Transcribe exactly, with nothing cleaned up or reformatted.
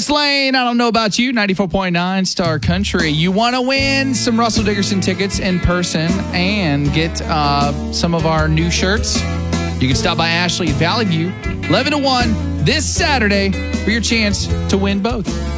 Jess Lane, I don't know about you, ninety-four point nine Star Country. You want to win some Russell Dickerson tickets in person and get uh, some of our new shirts? You can stop by Ashley at Valley View, eleven to one this Saturday for your chance to win both.